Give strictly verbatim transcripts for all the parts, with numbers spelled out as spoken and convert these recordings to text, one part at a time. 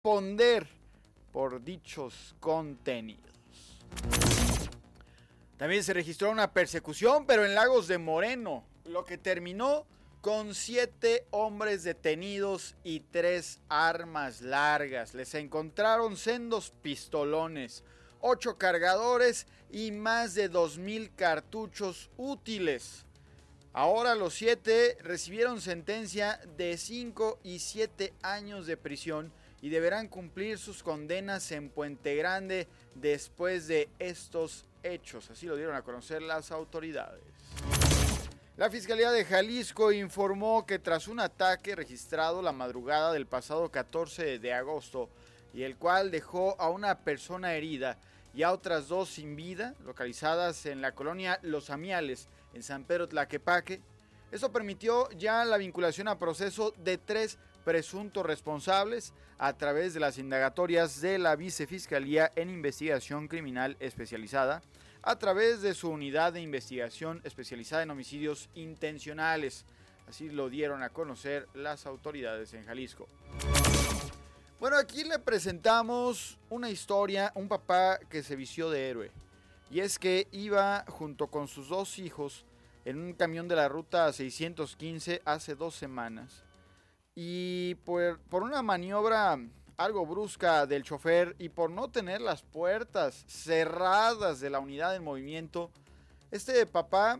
responder por dichos contenidos. También se registró una persecución, pero en Lagos de Moreno, lo que terminó con siete hombres detenidos y tres armas largas. Les encontraron sendos pistolones, ocho cargadores y más de dos mil cartuchos útiles. Ahora los siete recibieron sentencia de cinco y siete años de prisión y deberán cumplir sus condenas en Puente Grande después de estos hechos. Así lo dieron a conocer las autoridades. La Fiscalía de Jalisco informó que tras un ataque registrado la madrugada del pasado catorce de agosto y el cual dejó a una persona herida y a otras dos sin vida, localizadas en la colonia Los Amiales, en San Pedro Tlaquepaque, esto permitió ya la vinculación a proceso de tres presuntos responsables a través de las indagatorias de la Vicefiscalía en Investigación Criminal Especializada, a través de su unidad de investigación especializada en homicidios intencionales. Así lo dieron a conocer las autoridades en Jalisco. Bueno, aquí le presentamos una historia, un papá que se vistió de héroe. Y es que iba junto con sus dos hijos en un camión de la ruta seiscientos quince hace dos semanas. Y por, por una maniobra algo brusca del chofer y por no tener las puertas cerradas de la unidad en movimiento, este papá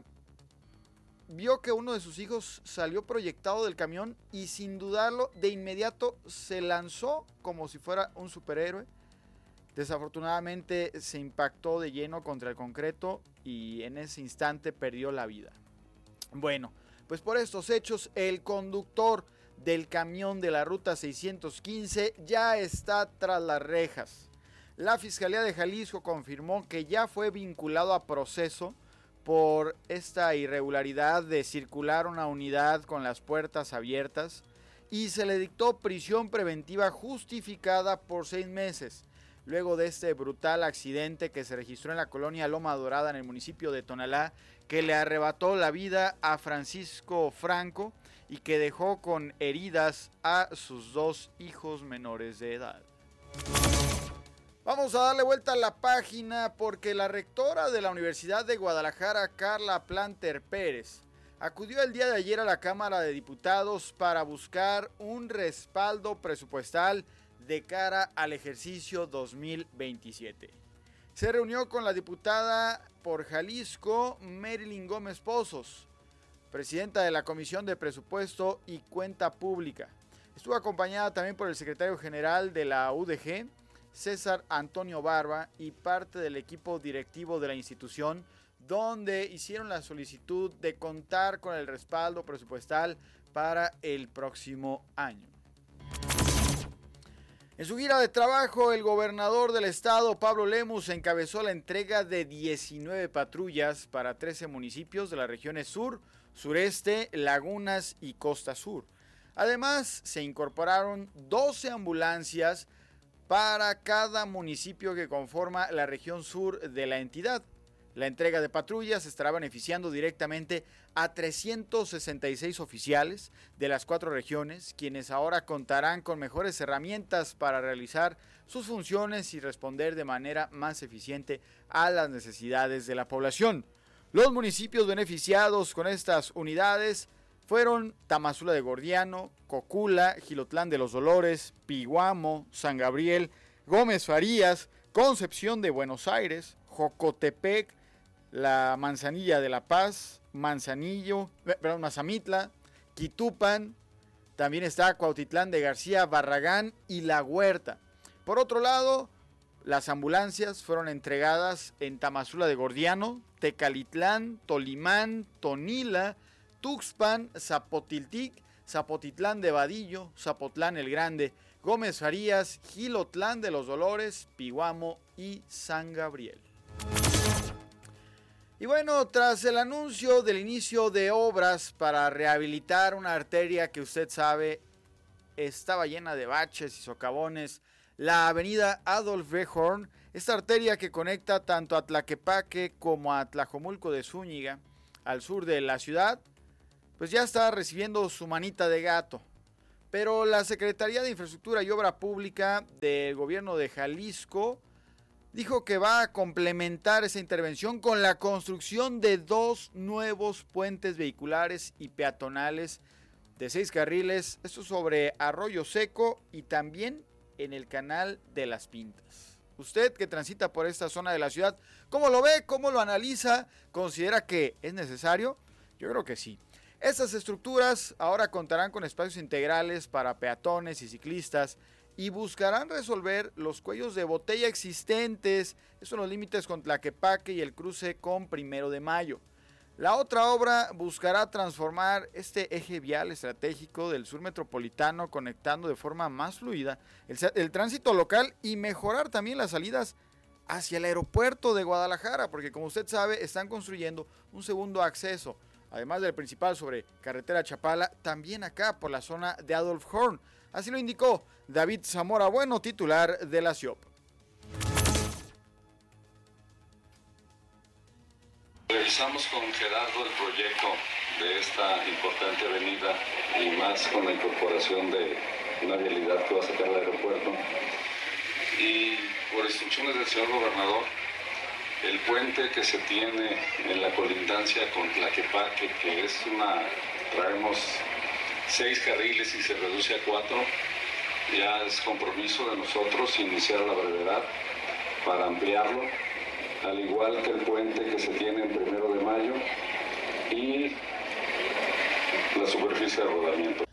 vio que uno de sus hijos salió proyectado del camión y sin dudarlo de inmediato se lanzó como si fuera un superhéroe. Desafortunadamente se impactó de lleno contra el concreto y en ese instante perdió la vida. Bueno, pues por estos hechos el conductor del camión de la ruta seiscientos quince ya está tras las rejas. La Fiscalía de Jalisco confirmó que ya fue vinculado a proceso por esta irregularidad de circular una unidad con las puertas abiertas y se le dictó prisión preventiva justificada por seis meses. Luego de este brutal accidente que se registró en la colonia Loma Dorada en el municipio de Tonalá, que le arrebató la vida a Francisco Franco y que dejó con heridas a sus dos hijos menores de edad. Vamos a darle vuelta a la página porque la rectora de la Universidad de Guadalajara, Carla Planter Pérez, acudió el día de ayer a la Cámara de Diputados para buscar un respaldo presupuestal de cara al ejercicio dos mil veintisiete. Se reunió con la diputada por Jalisco, Marilyn Gómez Pozos, presidenta de la Comisión de Presupuesto y Cuenta Pública. Estuvo acompañada también por el secretario general de la U D G, César Antonio Barba, y parte del equipo directivo de la institución, donde hicieron la solicitud de contar con el respaldo presupuestal para el próximo año. En su gira de trabajo, el gobernador del estado, Pablo Lemus, encabezó la entrega de diecinueve patrullas para trece municipios de las regiones sur, sureste, lagunas y costa sur. Además, se incorporaron doce ambulancias para cada municipio que conforma la región sur de la entidad. La entrega de patrullas estará beneficiando directamente a trescientos sesenta y seis oficiales de las cuatro regiones, quienes ahora contarán con mejores herramientas para realizar sus funciones y responder de manera más eficiente a las necesidades de la población. Los municipios beneficiados con estas unidades fueron Tamazula de Gordiano, Cocula, Jilotlán de los Dolores, Piguamo, San Gabriel, Gómez Farías, Concepción de Buenos Aires, Jocotepec, la Manzanilla de La Paz, Manzanillo, perdón, Mazamitla, Quitupan, también está Cuautitlán de García, Barragán y La Huerta. Por otro lado, las ambulancias fueron entregadas en Tamazula de Gordiano, Tecalitlán, Tolimán, Tonila, Tuxpan, Zapotiltic, Zapotitlán de Vadillo, Zapotlán el Grande, Gómez Farías, Jilotlán de los Dolores, Piguamo y San Gabriel. Y bueno, tras el anuncio del inicio de obras para rehabilitar una arteria que usted sabe estaba llena de baches y socavones, la avenida Adolf B. Horn, esta arteria que conecta tanto a Tlaquepaque como a Tlajomulco de Zúñiga, al sur de la ciudad, pues ya está recibiendo su manita de gato. Pero la Secretaría de Infraestructura y Obra Pública del gobierno de Jalisco dijo que va a complementar esa intervención con la construcción de dos nuevos puentes vehiculares y peatonales de seis carriles, esto sobre Arroyo Seco y también en el Canal de las Pintas. Usted que transita por esta zona de la ciudad, ¿cómo lo ve? ¿Cómo lo analiza? ¿Considera que es necesario? Yo creo que sí. Estas estructuras ahora contarán con espacios integrales para peatones y ciclistas y buscarán resolver los cuellos de botella existentes, esos son los límites con Tlaquepaque y el cruce con Primero de Mayo. La otra obra buscará transformar este eje vial estratégico del sur metropolitano, conectando de forma más fluida el, el tránsito local y mejorar también las salidas hacia el aeropuerto de Guadalajara, porque como usted sabe, están construyendo un segundo acceso, además del principal sobre carretera Chapala, también acá por la zona de Adolf Horn. Así lo indicó David Zamora Bueno, titular de la C I O P. Revisamos con Gerardo el proyecto de esta importante avenida y más con la incorporación de una vialidad que va a sacar al aeropuerto. Y por instrucciones del señor gobernador, el puente que se tiene en la colindancia con Tlaquepaque, que es una, traemos seis carriles y se reduce a cuatro, ya es compromiso de nosotros iniciar a la brevedad para ampliarlo, al igual que el puente que se tiene en Primero de Mayo y la superficie de rodamiento.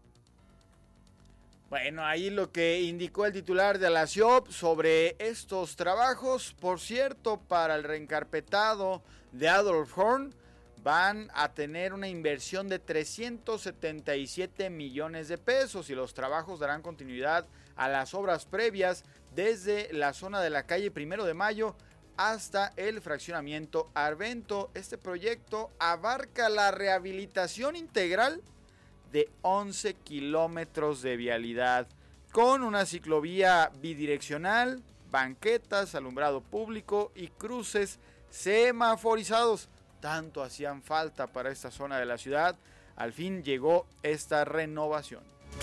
Bueno, ahí lo que indicó el titular de la C I O P sobre estos trabajos. Por cierto, para el reencarpetado de Adolf Horn van a tener una inversión de trescientos setenta y siete millones de pesos y los trabajos darán continuidad a las obras previas desde la zona de la calle Primero de Mayo hasta el fraccionamiento Arvento. Este proyecto abarca la rehabilitación integral de once kilómetros de vialidad, con una ciclovía bidireccional, banquetas, alumbrado público y cruces semaforizados. Tanto hacían falta para esta zona de la ciudad. Al fin llegó esta renovación.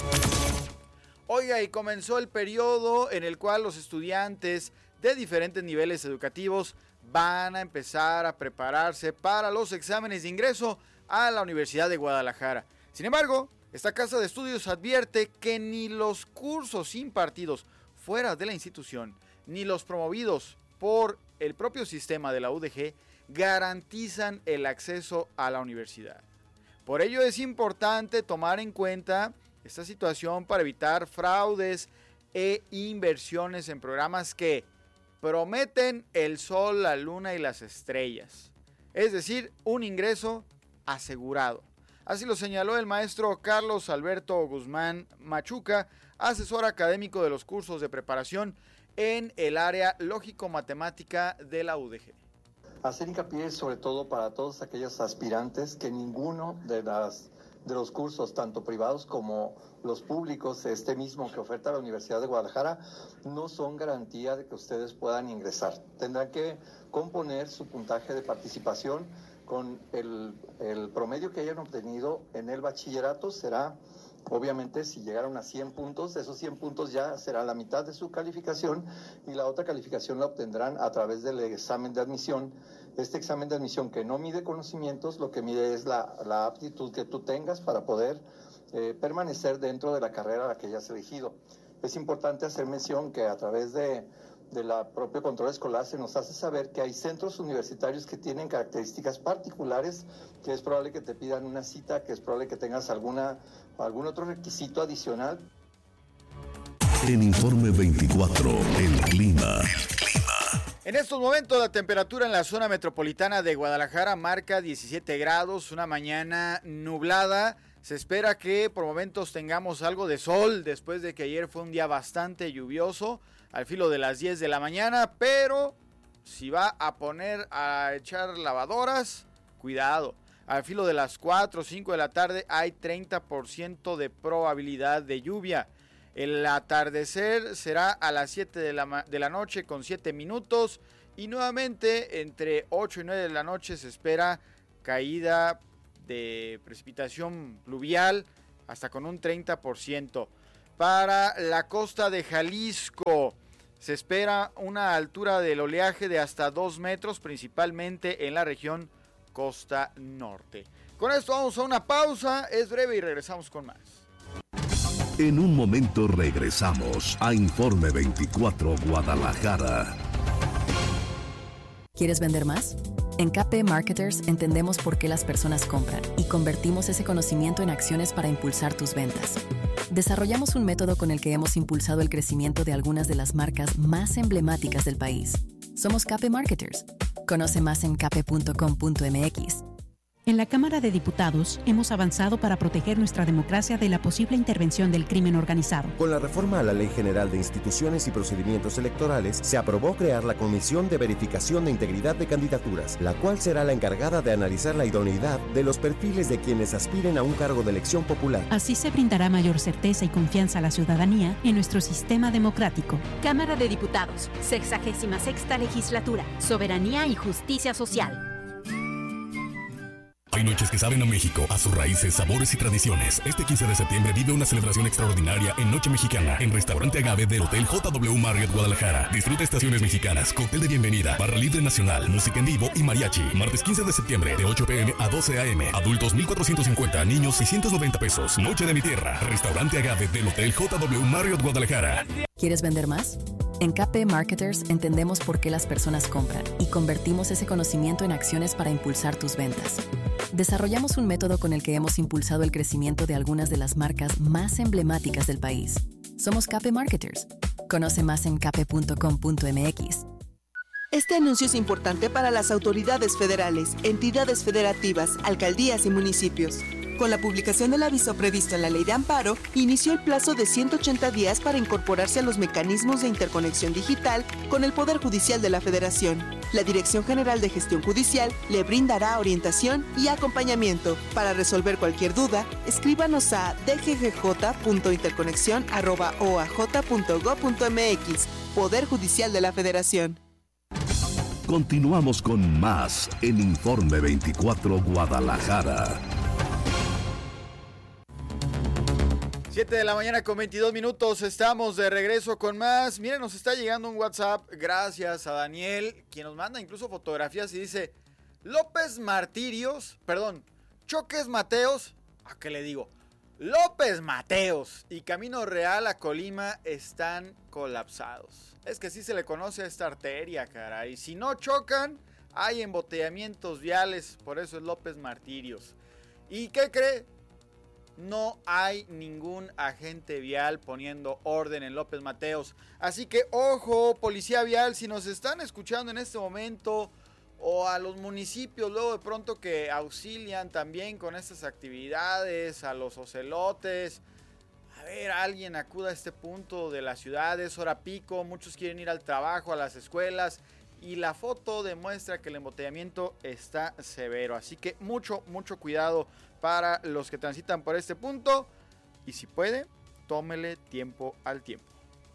Oiga, y comenzó el periodo en el cual los estudiantes de diferentes niveles educativos van a empezar a prepararse para los exámenes de ingreso a la Universidad de Guadalajara. Sin embargo, esta casa de estudios advierte que ni los cursos impartidos fuera de la institución, ni los promovidos por el propio sistema de la U D G garantizan el acceso a la universidad. Por ello es importante tomar en cuenta esta situación para evitar fraudes e inversiones en programas que prometen el sol, la luna y las estrellas. Es decir, un ingreso asegurado. Así lo señaló el maestro Carlos Alberto Guzmán Machuca, asesor académico de los cursos de preparación en el área lógico-matemática de la U D G. Hacer hincapié sobre todo para todos aquellos aspirantes que ninguno de, las, de los cursos, tanto privados como los públicos, este mismo que oferta la Universidad de Guadalajara, no son garantía de que ustedes puedan ingresar. Tendrán que componer su puntaje de participación con el, el promedio que hayan obtenido en el bachillerato. Será, obviamente, si llegaron a cien puntos, esos cien puntos ya será la mitad de su calificación y la otra calificación la obtendrán a través del examen de admisión. Este examen de admisión que no mide conocimientos, lo que mide es la, la aptitud que tú tengas para poder eh, permanecer dentro de la carrera a la que hayas elegido. Es importante hacer mención que a través de de la propia control escolar se nos hace saber que hay centros universitarios que tienen características particulares, que es probable que te pidan una cita, que es probable que tengas alguna, algún otro requisito adicional. En Informe veinticuatro, el clima. El clima. En estos momentos la temperatura en la zona metropolitana de Guadalajara marca diecisiete grados, una mañana nublada. Se espera que por momentos tengamos algo de sol después de que ayer fue un día bastante lluvioso al filo de las diez de la mañana, pero si va a poner a echar lavadoras, cuidado. Al filo de las cuatro o cinco de la tarde hay treinta por ciento de probabilidad de lluvia. El atardecer será a las siete de la, de la noche con siete minutos y nuevamente entre ocho y nueve de la noche se espera caída de precipitación pluvial hasta con un treinta por ciento. Para la costa de Jalisco se espera una altura del oleaje de hasta dos metros, principalmente en la región costa norte. Con esto vamos a una pausa, es breve y regresamos con más. En un momento regresamos a Informe veinticuatro Guadalajara. ¿Quieres vender más? En K P Marketers entendemos por qué las personas compran y convertimos ese conocimiento en acciones para impulsar tus ventas. Desarrollamos un método con el que hemos impulsado el crecimiento de algunas de las marcas más emblemáticas del país. Somos K P Marketers. Conoce más en k p punto com punto m x. En la Cámara de Diputados hemos avanzado para proteger nuestra democracia de la posible intervención del crimen organizado. Con la reforma a la Ley General de Instituciones y Procedimientos Electorales, se aprobó crear la Comisión de Verificación de Integridad de Candidaturas, la cual será la encargada de analizar la idoneidad de los perfiles de quienes aspiren a un cargo de elección popular. Así se brindará mayor certeza y confianza a la ciudadanía en nuestro sistema democrático. Cámara de Diputados, sexagésima sexta legislatura, soberanía y justicia social. Hay noches que saben a México, a sus raíces, sabores y tradiciones. Este quince de septiembre vive una celebración extraordinaria en Noche Mexicana, en Restaurante Agave del Hotel J W Marriott Guadalajara. Disfruta estaciones mexicanas, cóctel de bienvenida, barra libre nacional, música en vivo y mariachi. Martes quince de septiembre, de ocho pm a doce am. Adultos mil cuatrocientos cincuenta, niños seiscientos noventa pesos. Noche de mi tierra. Restaurante Agave del Hotel J W Marriott Guadalajara. ¿Quieres vender más? En K P Marketers entendemos por qué las personas compran y convertimos ese conocimiento en acciones para impulsar tus ventas. Desarrollamos un método con el que hemos impulsado el crecimiento de algunas de las marcas más emblemáticas del país. Somos K P Marketers. Conoce más en k p punto com punto m x. Este anuncio es importante para las autoridades federales, entidades federativas, alcaldías y municipios. Con la publicación del aviso previsto en la Ley de Amparo, inició el plazo de ciento ochenta días para incorporarse a los mecanismos de interconexión digital con el Poder Judicial de la Federación. La Dirección General de Gestión Judicial le brindará orientación y acompañamiento. Para resolver cualquier duda, escríbanos a d g g j punto interconexión arroba o a j punto gob punto m x. Poder Judicial de la Federación. Continuamos con más en Informe veinticuatro Guadalajara. siete de la mañana con veintidós minutos, estamos de regreso con más. Miren, nos está llegando un WhatsApp, gracias a Daniel, quien nos manda incluso fotografías y dice: López Martirios, perdón, Choques Mateos, ¿a qué le digo? López Mateos y Camino Real a Colima están colapsados. Es que sí se le conoce a esta arteria, caray. Si no chocan, hay embotellamientos viales, por eso es López Martirios. ¿Y qué cree? No hay ningún agente vial poniendo orden en López Mateos. Así que ojo, policía vial, si nos están escuchando en este momento, o a los municipios luego de pronto que auxilian también con estas actividades, a los ocelotes. A ver, alguien acuda a este punto de la ciudad, es hora pico, muchos quieren ir al trabajo, a las escuelas. Y la foto demuestra que el embotellamiento está severo. Así que mucho, mucho cuidado para los que transitan por este punto. Y si puede, tómele tiempo al tiempo.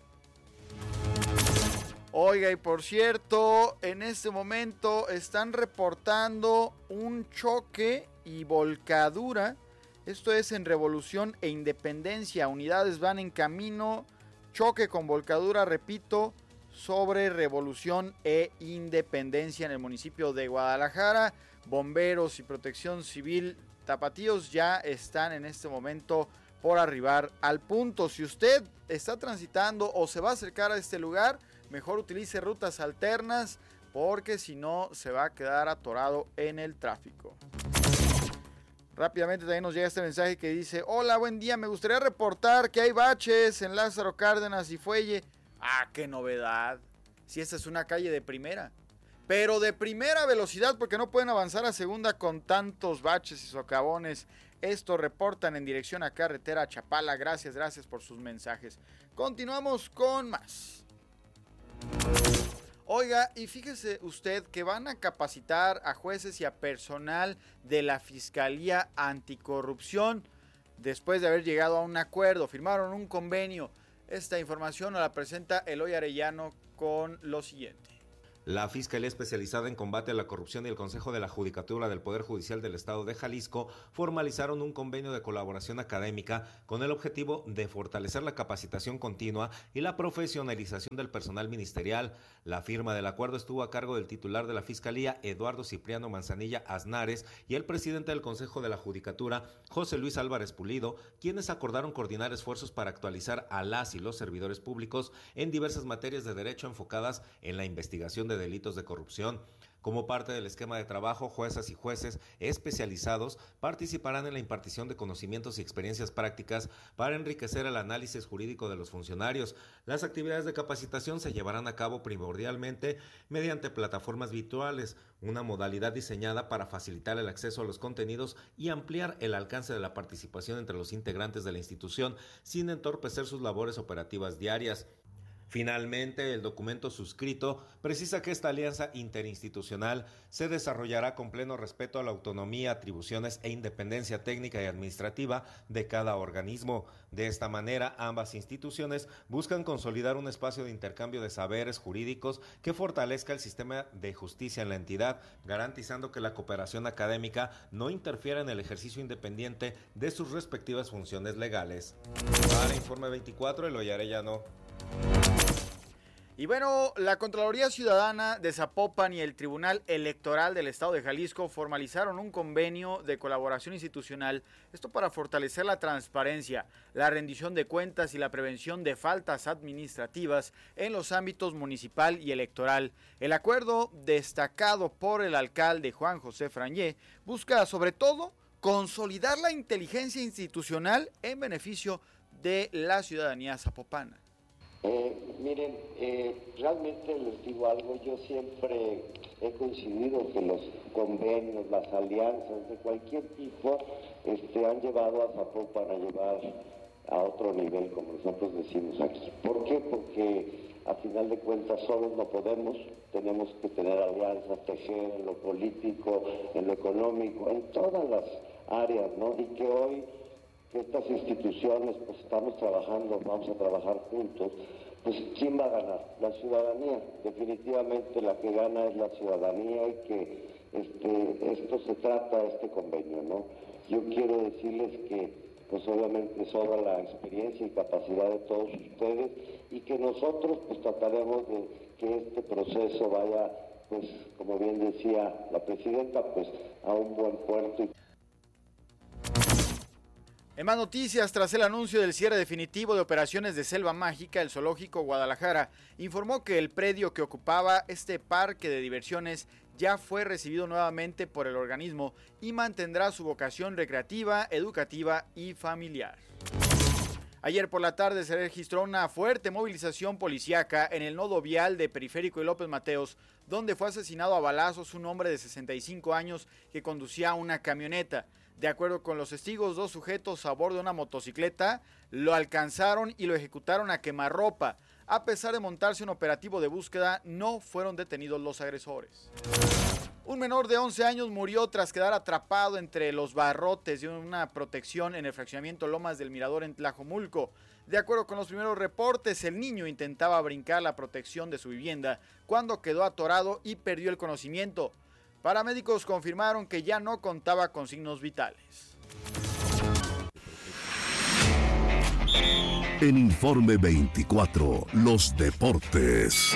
Oiga, y por cierto, en este momento están reportando un choque y volcadura. Esto es en Revolución e Independencia. Unidades van en camino. Choque con volcadura, repito, sobre Revolución e Independencia en el municipio de Guadalajara. Bomberos y Protección Civil tapatíos ya están en este momento por arribar al punto. Si usted está transitando o se va a acercar a este lugar, mejor utilice rutas alternas, porque si no se va a quedar atorado en el tráfico. Rápidamente también nos llega este mensaje que dice: hola, buen día, me gustaría reportar que hay baches en Lázaro Cárdenas y Fuelle. Ah, qué novedad. Si esta es una calle de primera, pero de primera velocidad, porque no pueden avanzar a segunda con tantos baches y socavones. Esto reportan en dirección a carretera Chapala. Gracias, gracias por sus mensajes. Continuamos con más. Oiga, y fíjese usted que van a capacitar a jueces y a personal de la Fiscalía Anticorrupción después de haber llegado a un acuerdo. Firmaron un convenio. Esta información nos la presenta Eloy Arellano con lo siguiente. La Fiscalía Especializada en Combate a la Corrupción y el Consejo de la Judicatura del Poder Judicial del Estado de Jalisco formalizaron un convenio de colaboración académica con el objetivo de fortalecer la capacitación continua y la profesionalización del personal ministerial. La firma del acuerdo estuvo a cargo del titular de la Fiscalía, Eduardo Cipriano Manzanilla Aznares, y el presidente del Consejo de la Judicatura, José Luis Álvarez Pulido, quienes acordaron coordinar esfuerzos para actualizar a las y los servidores públicos en diversas materias de derecho enfocadas en la investigación de delitos de corrupción. Como parte del esquema de trabajo, juezas y jueces especializados participarán en la impartición de conocimientos y experiencias prácticas para enriquecer el análisis jurídico de los funcionarios. Las actividades de capacitación se llevarán a cabo primordialmente mediante plataformas virtuales, una modalidad diseñada para facilitar el acceso a los contenidos y ampliar el alcance de la participación entre los integrantes de la institución sin entorpecer sus labores operativas diarias. Finalmente, el documento suscrito precisa que esta alianza interinstitucional se desarrollará con pleno respeto a la autonomía, atribuciones e independencia técnica y administrativa de cada organismo. De esta manera, ambas instituciones buscan consolidar un espacio de intercambio de saberes jurídicos que fortalezca el sistema de justicia en la entidad, garantizando que la cooperación académica no interfiera en el ejercicio independiente de sus respectivas funciones legales. Para Informe veinticuatro, Eloy Arellano. Y bueno, la Contraloría Ciudadana de Zapopan y el Tribunal Electoral del Estado de Jalisco formalizaron un convenio de colaboración institucional, esto para fortalecer la transparencia, la rendición de cuentas y la prevención de faltas administrativas en los ámbitos municipal y electoral. El acuerdo, destacado por el alcalde Juan José Frangé, busca sobre todo consolidar la inteligencia institucional en beneficio de la ciudadanía zapopana. Eh, miren, eh, realmente les digo algo, yo siempre he coincidido que los convenios, las alianzas de cualquier tipo este, han llevado a Zapopan a llevar a otro nivel, como nosotros decimos aquí. ¿Por qué? Porque a final de cuentas solos no podemos, tenemos que tener alianzas, tejer en lo político, en lo económico, en todas las áreas, ¿no? Y que hoy que estas instituciones, pues estamos trabajando, vamos a trabajar juntos, pues ¿quién va a ganar? La ciudadanía. Definitivamente la que gana es la ciudadanía y que este, esto se trata, este convenio, ¿no? Yo quiero decirles que pues obviamente sobra la experiencia y capacidad de todos ustedes y que nosotros pues trataremos de que este proceso vaya, pues como bien decía la presidenta, pues a un buen puerto. En más noticias, tras el anuncio del cierre definitivo de operaciones de Selva Mágica, el Zoológico Guadalajara informó que el predio que ocupaba este parque de diversiones ya fue recibido nuevamente por el organismo y mantendrá su vocación recreativa, educativa y familiar. Ayer por la tarde se registró una fuerte movilización policíaca en el nodo vial de Periférico y López Mateos, donde fue asesinado a balazos un hombre de sesenta y cinco años que conducía una camioneta. De acuerdo con los testigos, dos sujetos a bordo de una motocicleta lo alcanzaron y lo ejecutaron a quemarropa. A pesar de montarse un operativo de búsqueda, no fueron detenidos los agresores. Un menor de once años murió tras quedar atrapado entre los barrotes de una protección en el fraccionamiento Lomas del Mirador en Tlajomulco. De acuerdo con los primeros reportes, el niño intentaba brincar la protección de su vivienda cuando quedó atorado y perdió el conocimiento. Paramédicos confirmaron que ya no contaba con signos vitales. En Informe veinticuatro, los deportes.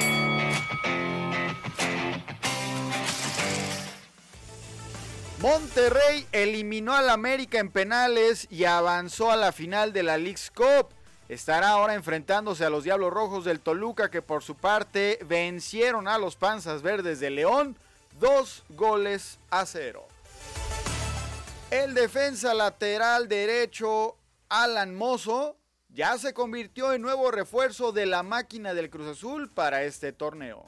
Monterrey eliminó al América en penales y avanzó a la final de la Leagues Cup. Estará ahora enfrentándose a los Diablos Rojos del Toluca, que por su parte vencieron a los Panzas Verdes de León dos goles a cero. El defensa lateral derecho Alan Mozo ya se convirtió en nuevo refuerzo de la máquina del Cruz Azul para este torneo.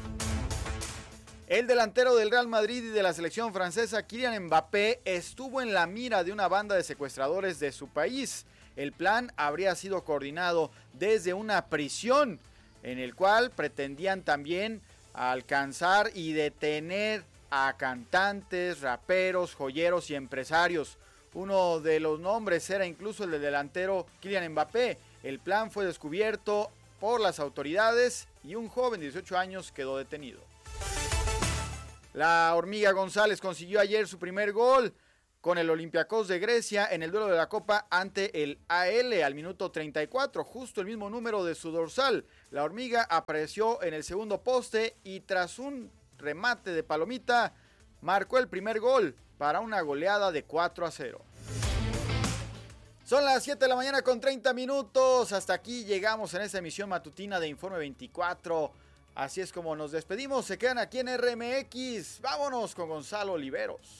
El delantero del Real Madrid y de la selección francesa, Kylian Mbappé, estuvo en la mira de una banda de secuestradores de su país. El plan habría sido coordinado desde una prisión, en el cual pretendían también alcanzar y detener a cantantes, raperos, joyeros y empresarios. Uno de los nombres era incluso el del delantero Kylian Mbappé. El plan fue descubierto por las autoridades y un joven de dieciocho años quedó detenido. La Hormiga González consiguió ayer su primer gol con el Olympiacos de Grecia en el duelo de la Copa ante el A L al minuto treinta y cuatro, justo el mismo número de su dorsal. La Hormiga apareció en el segundo poste y tras un remate de Palomita marcó el primer gol para una goleada de cuatro a cero. Son las siete de la mañana con treinta minutos. Hasta aquí llegamos en esta emisión matutina de Informe veinticuatro. Así es como nos despedimos. Se quedan aquí en R M X. Vámonos con Gonzalo Oliveros.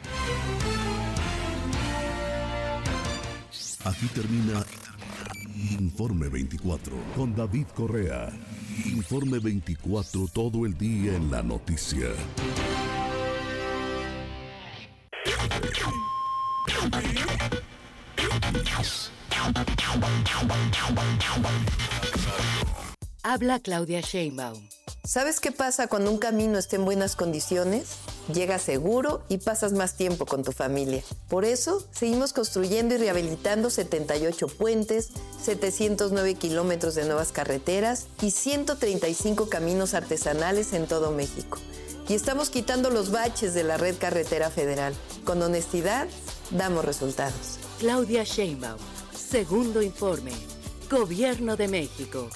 Aquí termina Informe veinticuatro con David Correa. Informe veinticuatro, todo el día en la noticia. Habla Claudia Sheinbaum. ¿Sabes qué pasa cuando un camino está en buenas condiciones? Llegas seguro y pasas más tiempo con tu familia. Por eso, seguimos construyendo y rehabilitando setenta y ocho puentes, setecientos nueve kilómetros de nuevas carreteras y ciento treinta y cinco caminos artesanales en todo México. Y estamos quitando los baches de la red carretera federal. Con honestidad, damos resultados. Claudia Sheinbaum. Segundo informe. Gobierno de México.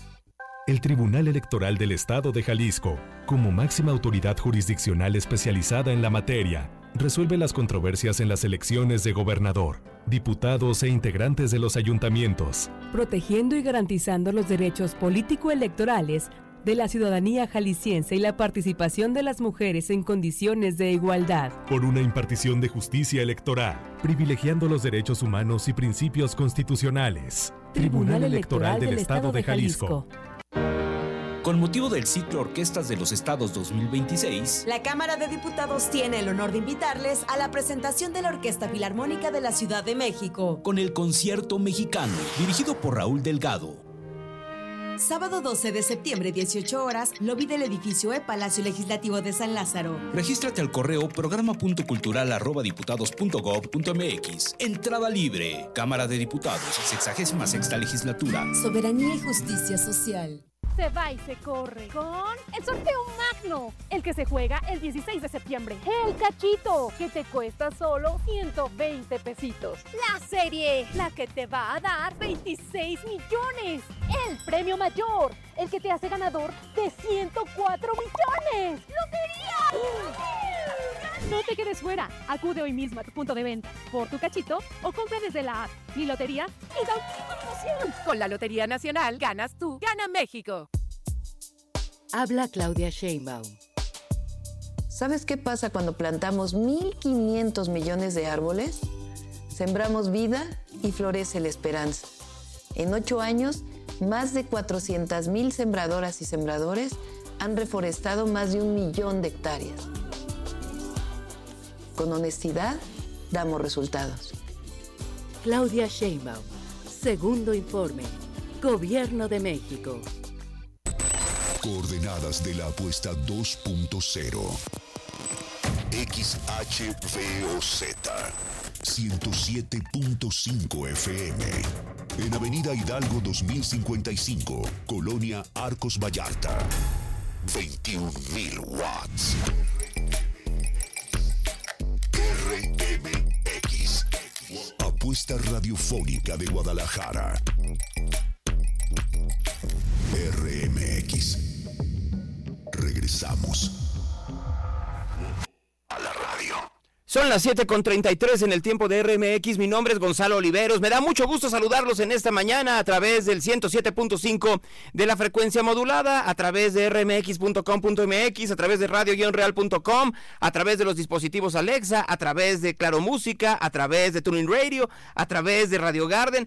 El Tribunal Electoral del Estado de Jalisco, como máxima autoridad jurisdiccional especializada en la materia, resuelve las controversias en las elecciones de gobernador, diputados e integrantes de los ayuntamientos, protegiendo y garantizando los derechos político-electorales de la ciudadanía jalisciense y la participación de las mujeres en condiciones de igualdad. Por una impartición de justicia electoral, privilegiando los derechos humanos y principios constitucionales. Tribunal Electoral del Estado de Jalisco. Con motivo del ciclo Orquestas de los Estados dos mil veintiséis, la Cámara de Diputados tiene el honor de invitarles a la presentación de la Orquesta Filarmónica de la Ciudad de México, con el Concierto Mexicano, dirigido por Raúl Delgado. Sábado doce de septiembre, dieciocho horas, lobby del edificio E Palacio Legislativo de San Lázaro. Regístrate al correo programa punto cultural arroba diputados punto gob punto m x. Entrada libre. Cámara de Diputados, sexagésima sexta legislatura. Soberanía y justicia social. Se va y se corre con el sorteo magno, el que se juega el dieciséis de septiembre. El cachito, que te cuesta solo ciento veinte pesitos. La serie, la que te va a dar veintiséis millones. El premio mayor, el que te hace ganador de ciento cuatro millones. ¡Lotería! No te quedes fuera. Acude hoy mismo a tu punto de venta por tu cachito o compra desde la app Mi Lotería y da una promoción. Con la Lotería Nacional ganas tú, gana México. Habla Claudia Sheinbaum. ¿Sabes qué pasa cuando plantamos mil quinientos millones de árboles? Sembramos vida y florece la esperanza. En ocho años, más de cuatrocientas mil sembradoras y sembradores han reforestado más de un millón de hectáreas. Con honestidad, damos resultados. Claudia Sheinbaum. Segundo informe. Gobierno de México. Coordenadas de la apuesta dos punto cero. X H V O Z. ciento siete punto cinco F M. En Avenida Hidalgo dos mil cincuenta y cinco, Colonia Arcos Vallarta. veintiún mil watts. R M X. Apuesta radiofónica de Guadalajara. R M X. Regresamos a la radio. Son las siete con treinta y tres en el tiempo de R M X. Mi nombre es Gonzalo Oliveros. Me da mucho gusto saludarlos en esta mañana a través del ciento siete punto cinco de la frecuencia modulada, a través de r m x punto com punto m x, a través de radio guion real punto com, a través de los dispositivos Alexa, a través de Claro Música, a través de Tuning Radio, a través de Radio Garden.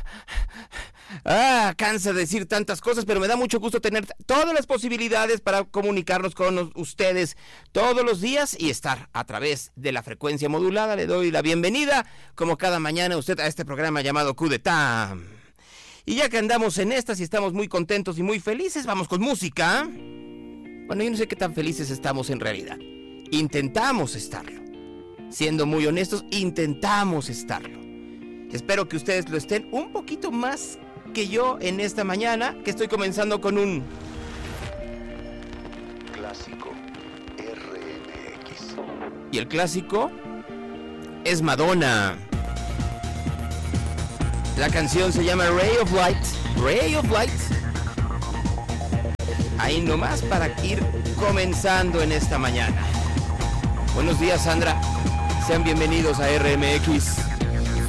Ah, cansa de decir tantas cosas, pero me da mucho gusto tener todas las posibilidades para comunicarnos con ustedes todos los días y estar a través de la frecuencia modulada. Le doy la bienvenida, como cada mañana, a usted a este programa llamado Coup d'Etat. Y ya que andamos en estas y estamos muy contentos y muy felices, vamos con música. Bueno, yo no sé qué tan felices estamos en realidad. Intentamos estarlo. Siendo muy honestos, intentamos estarlo. Espero que ustedes lo estén un poquito más que yo en esta mañana, que estoy comenzando con un clásico R Y el clásico es Madonna. La canción se llama Ray of Light. Ray of Light. Ahí nomás para ir comenzando en esta mañana. Buenos días, Sandra. Sean bienvenidos a R M X.